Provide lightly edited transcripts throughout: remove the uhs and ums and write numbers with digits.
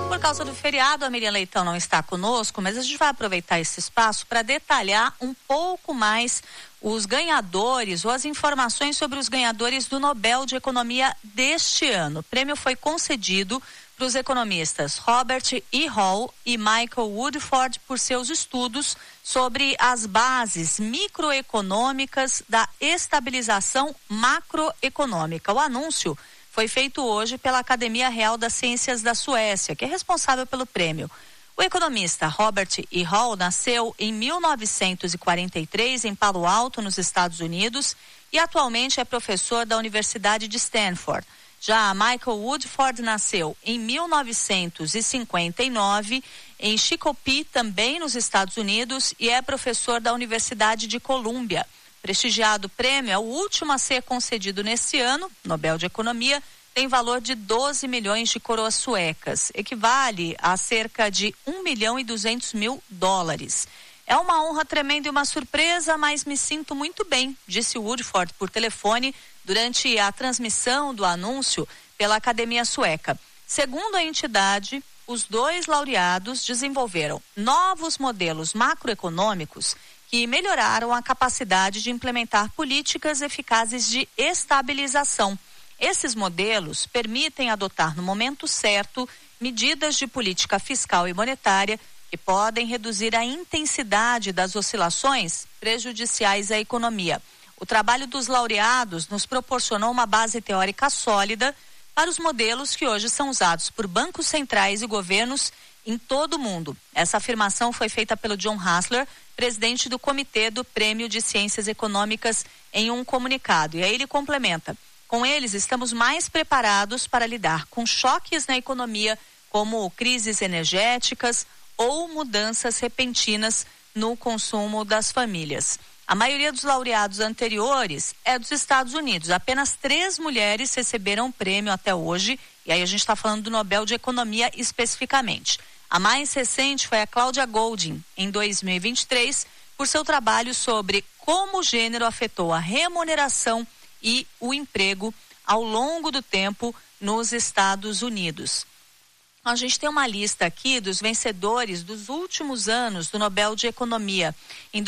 Por causa do feriado, a Miriam Leitão não está conosco, mas a gente vai aproveitar esse espaço para detalhar um pouco mais os ganhadores ou as informações sobre os ganhadores do Nobel de Economia deste ano. O prêmio foi concedido para os economistas Robert E. Hall e Michael Woodford por seus estudos sobre as bases microeconômicas da estabilização macroeconômica. O anúncio foi feito hoje pela Academia Real das Ciências da Suécia, que é responsável pelo prêmio. O economista Robert E. Hall nasceu em 1943 em Palo Alto, nos Estados Unidos, e atualmente é professor da Universidade de Stanford. Já Michael Woodford nasceu em 1959 em Chicopee, também nos Estados Unidos, e é professor da Universidade de Colômbia. Prestigiado prêmio é o último a ser concedido nesse ano, Nobel de Economia, tem valor de 12 milhões de coroas suecas, equivale a cerca de $1.200.000. É uma honra tremenda e uma surpresa, mas me sinto muito bem, disse Woodford por telefone durante a transmissão do anúncio pela Academia Sueca. Segundo a entidade, os dois laureados desenvolveram novos modelos macroeconômicos que melhoraram a capacidade de implementar políticas eficazes de estabilização. Esses modelos permitem adotar no momento certo medidas de política fiscal e monetária que podem reduzir a intensidade das oscilações prejudiciais à economia. O trabalho dos laureados nos proporcionou uma base teórica sólida para os modelos que hoje são usados por bancos centrais e governos em todo o mundo. Essa afirmação foi feita pelo John Hassler, presidente do Comitê do Prêmio de Ciências Econômicas, em um comunicado. E aí ele complementa: com eles estamos mais preparados para lidar com choques na economia, como crises energéticas ou mudanças repentinas no consumo das famílias. A maioria dos laureados anteriores é dos Estados Unidos. Apenas 3 mulheres receberam o prêmio até hoje, e aí a gente está falando do Nobel de Economia especificamente. A mais recente foi a Claudia Goldin, em 2023, por seu trabalho sobre como o gênero afetou a remuneração e o emprego ao longo do tempo nos Estados Unidos. A gente tem uma lista aqui dos vencedores dos últimos anos do Nobel de Economia. Em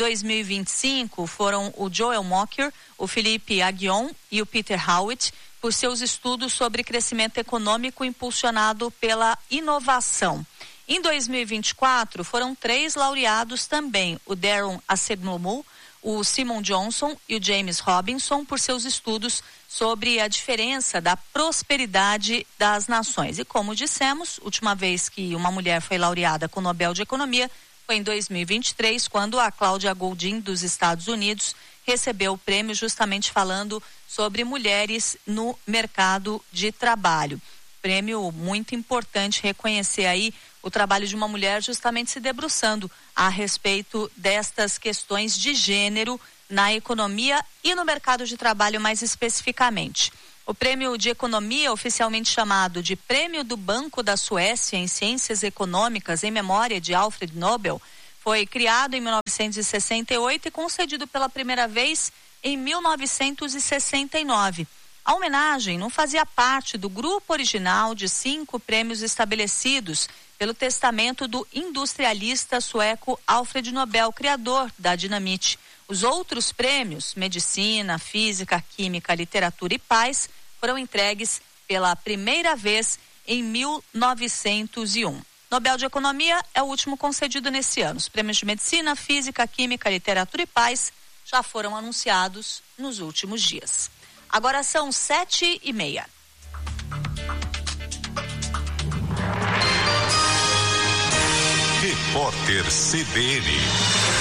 2025 foram o Joel Mokyr, o Philippe Aghion e o Peter Howitt, por seus estudos sobre crescimento econômico impulsionado pela inovação. Em 2024 foram 3 laureados também, o Darren Acemoglu, o Simon Johnson e o James Robinson, por seus estudos sobre a diferença da prosperidade das nações. E como dissemos, última vez que uma mulher foi laureada com o Nobel de Economia foi em 2023, quando a Claudia Goldin, dos Estados Unidos, recebeu o prêmio justamente falando sobre mulheres no mercado de trabalho. Prêmio muito importante, reconhecer aí o trabalho de uma mulher justamente se debruçando a respeito destas questões de gênero na economia e no mercado de trabalho mais especificamente. O prêmio de economia, oficialmente chamado de Prêmio do Banco da Suécia em Ciências Econômicas em memória de Alfred Nobel, foi criado em 1968 e concedido pela primeira vez em 1969. A homenagem não fazia parte do grupo original de 5 prêmios estabelecidos pelo testamento do industrialista sueco Alfred Nobel, criador da dinamite. Os outros prêmios, medicina, física, química, literatura e paz, foram entregues pela primeira vez em 1901. Nobel de Economia é o último concedido nesse ano. Os prêmios de medicina, física, química, literatura e paz já foram anunciados nos últimos dias. Agora são 7:30. Repórter CBN.